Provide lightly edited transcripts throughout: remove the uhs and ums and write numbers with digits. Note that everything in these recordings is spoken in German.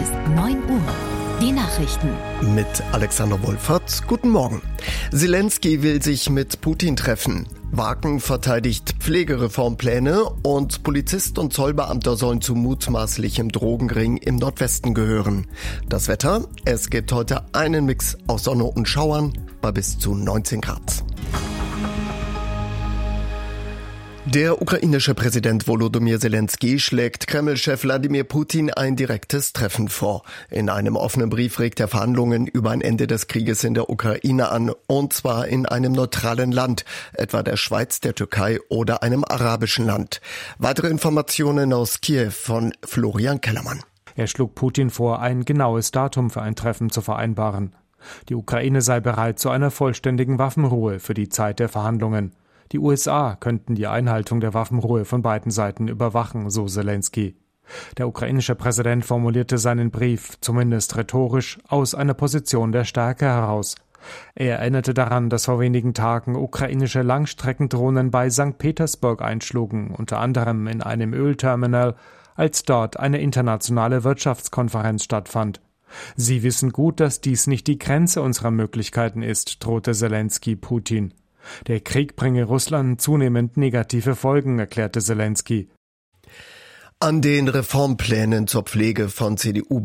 ist 9 Uhr. Die Nachrichten mit Alexander Wolfert. Guten Morgen. Zelensky will sich mit Putin treffen. Wagen verteidigt Pflegereformpläne und Polizist und Zollbeamter sollen zu mutmaßlichem Drogenring im Nordwesten gehören. Das Wetter? Es gibt heute einen Mix aus Sonne und Schauern bei bis zu 19 Grad. Der ukrainische Präsident Volodymyr Zelensky schlägt Kreml-Chef Wladimir Putin ein direktes Treffen vor. In einem offenen Brief regt er Verhandlungen über ein Ende des Krieges in der Ukraine an, und zwar in einem neutralen Land, etwa der Schweiz, der Türkei oder einem arabischen Land. Weitere Informationen aus Kiew von Florian Kellermann. Er schlug Putin vor, ein genaues Datum für ein Treffen zu vereinbaren. Die Ukraine sei bereit zu einer vollständigen Waffenruhe für die Zeit der Verhandlungen. Die USA könnten die Einhaltung der Waffenruhe von beiden Seiten überwachen, so Zelensky. Der ukrainische Präsident formulierte seinen Brief, zumindest rhetorisch, aus einer Position der Stärke heraus. Er erinnerte daran, dass vor wenigen Tagen ukrainische Langstreckendrohnen bei St. Petersburg einschlugen, unter anderem in einem Ölterminal, als dort eine internationale Wirtschaftskonferenz stattfand. Sie wissen gut, dass dies nicht die Grenze unserer Möglichkeiten ist, drohte Zelensky Putin. Der Krieg bringe Russland zunehmend negative Folgen, erklärte Zelensky. An den Reformplänen zur Pflege von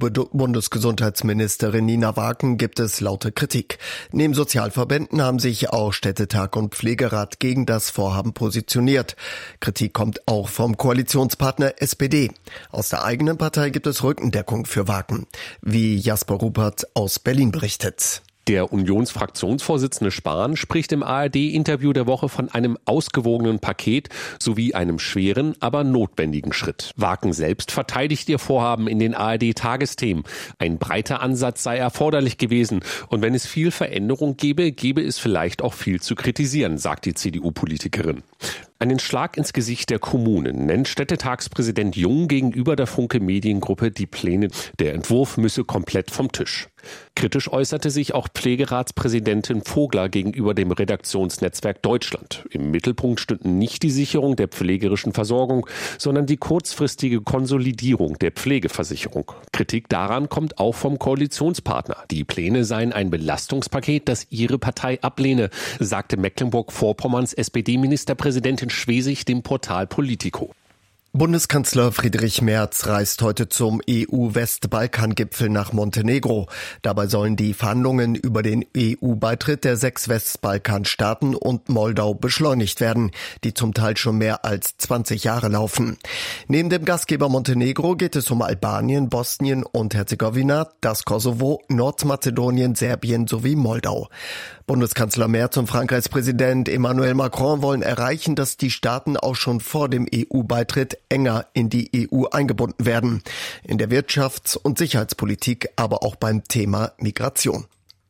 CDU-Bundesgesundheitsministerin Nina Wagen gibt es laute Kritik. Neben Sozialverbänden haben sich auch Städtetag und Pflegerat gegen das Vorhaben positioniert. Kritik kommt auch vom Koalitionspartner SPD. Aus der eigenen Partei gibt es Rückendeckung für Wagen, wie Jasper Ruppert aus Berlin berichtet. Der Unionsfraktionsvorsitzende Spahn spricht im ARD-Interview der Woche von einem ausgewogenen Paket sowie einem schweren, aber notwendigen Schritt. Wagen selbst verteidigt ihr Vorhaben in den ARD-Tagesthemen. Ein breiter Ansatz sei erforderlich gewesen. Und wenn es viel Veränderung gäbe es vielleicht auch viel zu kritisieren, sagt die CDU-Politikerin. Einen Schlag ins Gesicht der Kommunen nennt Städtetagspräsident Jung gegenüber der Funke Mediengruppe die Pläne. Der Entwurf müsse komplett vom Tisch. Kritisch äußerte sich auch Pflegeratspräsidentin Vogler gegenüber dem Redaktionsnetzwerk Deutschland. Im Mittelpunkt stünden nicht die Sicherung der pflegerischen Versorgung, sondern die kurzfristige Konsolidierung der Pflegeversicherung. Kritik daran kommt auch vom Koalitionspartner. Die Pläne seien ein Belastungspaket, das ihre Partei ablehne, sagte Mecklenburg-Vorpommerns SPD-Ministerpräsidentin Schwesig dem Portal Politico. Bundeskanzler Friedrich Merz reist heute zum EU-Westbalkan-Gipfel nach Montenegro. Dabei sollen die Verhandlungen über den EU-Beitritt der 6 Westbalkanstaaten und Moldau beschleunigt werden, die zum Teil schon mehr als 20 Jahre laufen. Neben dem Gastgeber Montenegro geht es um Albanien, Bosnien und Herzegowina, das Kosovo, Nordmazedonien, Serbien sowie Moldau. Bundeskanzler Merz und Frankreichs Präsident Emmanuel Macron wollen erreichen, dass die Staaten auch schon vor dem EU-Beitritt enger in die EU eingebunden werden. In der Wirtschafts- und Sicherheitspolitik, aber auch beim Thema Migration.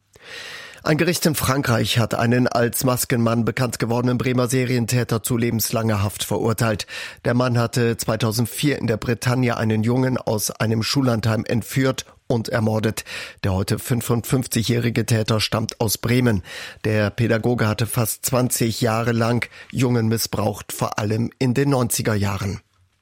Ein Gericht in Frankreich hat einen als Maskenmann bekannt gewordenen Bremer Serientäter zu lebenslanger Haft verurteilt. Der Mann hatte 2004 in der Bretagne einen Jungen aus einem Schullandheim entführt und ermordet. Der heute 55-jährige Täter stammt aus Bremen. Der Pädagoge hatte fast 20 Jahre lang Jungen missbraucht, vor allem in den 90er Jahren.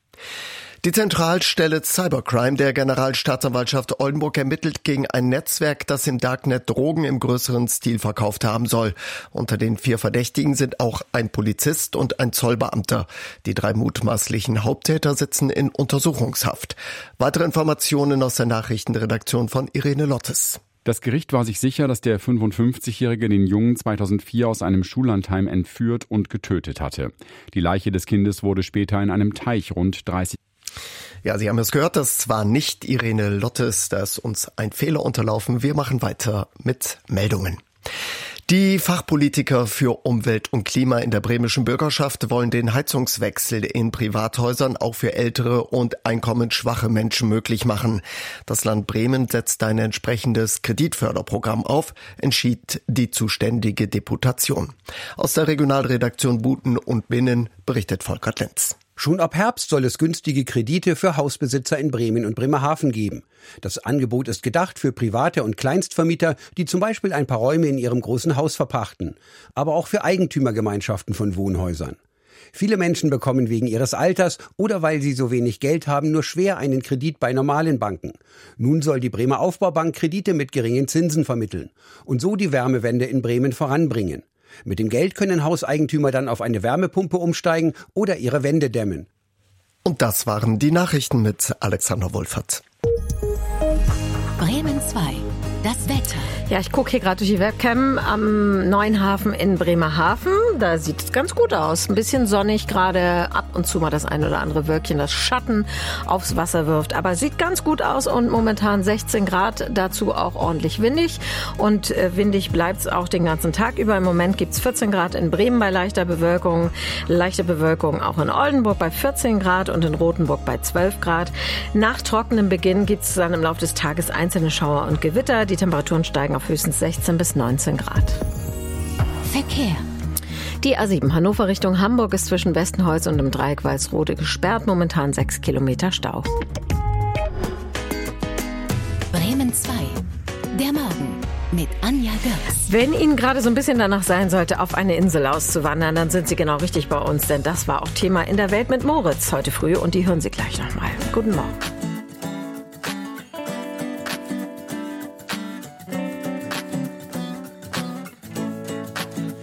Die Zentralstelle Cybercrime der Generalstaatsanwaltschaft Oldenburg ermittelt gegen ein Netzwerk, das im Darknet Drogen im größeren Stil verkauft haben soll. Unter den 4 Verdächtigen sind auch ein Polizist und ein Zollbeamter. Die 3 mutmaßlichen Haupttäter sitzen in Untersuchungshaft. Weitere Informationen aus der Nachrichtenredaktion von Irene Lottes. Das Gericht war sich sicher, dass der 55-Jährige den Jungen 2004 aus einem Schullandheim entführt und getötet hatte. Die Leiche des Kindes wurde später in einem Teich rund 30. Ja, Sie haben es gehört, das war nicht Irene Lottes, da ist uns ein Fehler unterlaufen. Wir machen weiter mit Meldungen. Die Fachpolitiker für Umwelt und Klima in der bremischen Bürgerschaft wollen den Heizungswechsel in Privathäusern auch für ältere und einkommensschwache Menschen möglich machen. Das Land Bremen setzt ein entsprechendes Kreditförderprogramm auf, entschied die zuständige Deputation. Aus der Regionalredaktion Buten und Binnen berichtet Volker Lenz. Schon ab Herbst soll es günstige Kredite für Hausbesitzer in Bremen und Bremerhaven geben. Das Angebot ist gedacht für Private und Kleinstvermieter, die zum Beispiel ein paar Räume in ihrem großen Haus verpachten, aber auch für Eigentümergemeinschaften von Wohnhäusern. Viele Menschen bekommen wegen ihres Alters oder weil sie so wenig Geld haben, nur schwer einen Kredit bei normalen Banken. Nun soll die Bremer Aufbaubank Kredite mit geringen Zinsen vermitteln und so die Wärmewende in Bremen voranbringen. Mit dem Geld können Hauseigentümer dann auf eine Wärmepumpe umsteigen oder ihre Wände dämmen. Und das waren die Nachrichten mit Alexander Wolfert. Bremen 2. Das Wetter. Ja, ich gucke hier gerade durch die Webcam am neuen Hafen in Bremerhaven. Da sieht es ganz gut aus. Ein bisschen sonnig gerade, ab und zu mal das ein oder andere Wölkchen, das Schatten aufs Wasser wirft. Aber sieht ganz gut aus und momentan 16 Grad, dazu auch ordentlich windig. Und windig bleibt es auch den ganzen Tag über. Im Moment gibt es 14 Grad in Bremen bei leichter Bewölkung. Leichte Bewölkung auch in Oldenburg bei 14 Grad und in Rothenburg bei 12 Grad. Nach trockenem Beginn gibt es dann im Laufe des Tages einzelne Schauer und Gewitter. Die Temperaturen steigen auf höchstens 16 bis 19 Grad. Verkehr. Die A7 Hannover Richtung Hamburg ist zwischen Westenholz und dem Dreieck Walsrode gesperrt. Momentan 6 Kilometer Stau. Bremen 2. Der Morgen mit Anja Götz. Wenn Ihnen gerade so ein bisschen danach sein sollte, auf eine Insel auszuwandern, dann sind Sie genau richtig bei uns. Denn das war auch Thema in der Welt mit Moritz heute früh. Und die hören Sie gleich nochmal. Guten Morgen.